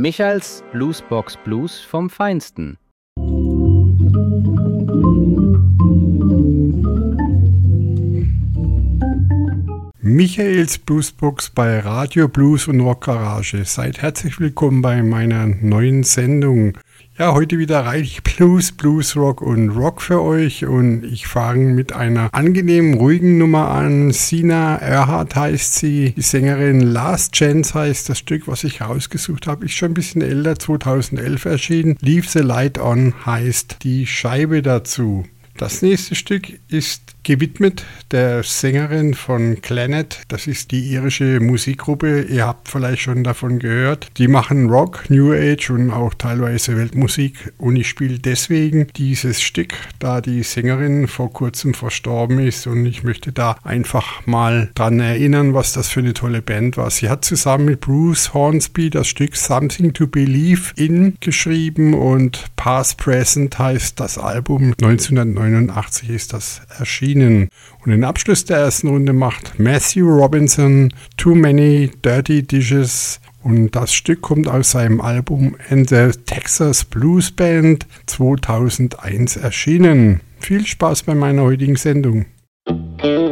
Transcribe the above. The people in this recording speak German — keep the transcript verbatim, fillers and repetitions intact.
Michaels Bluesbox Blues vom Feinsten. Michaels Bluesbox bei Radio Blues und Rock Garage. Seid herzlich willkommen bei meiner neuen Sendung. Ja, heute wieder reichlich Blues, Blues, Rock und Rock für euch und ich fange mit einer angenehmen, ruhigen Nummer an. Sina Earhart heißt sie, die Sängerin. Last Chance heißt das Stück, was ich rausgesucht habe. Ist schon ein bisschen älter, zweitausendelf erschienen. Leave the Light On heißt die Scheibe dazu. Das nächste Stück ist gewidmet der Sängerin von Clannad. Das ist die irische Musikgruppe. Ihr habt vielleicht schon davon gehört. Die machen Rock, New Age und auch teilweise Weltmusik. Und ich spiele deswegen dieses Stück, da die Sängerin vor kurzem verstorben ist. Und ich möchte da einfach mal dran erinnern, was das für eine tolle Band war. Sie hat zusammen mit Bruce Hornsby das Stück Something to Believe in geschrieben und Past Present heißt das Album. neunzehnhundertneunundachtzig ist das erschienen. Und den Abschluss der ersten Runde macht Matthew Robinson, Too Many Dirty Dishes. Und das Stück kommt aus seinem Album And the Texas Blues Band zweitausendeins erschienen. Viel Spaß bei meiner heutigen Sendung.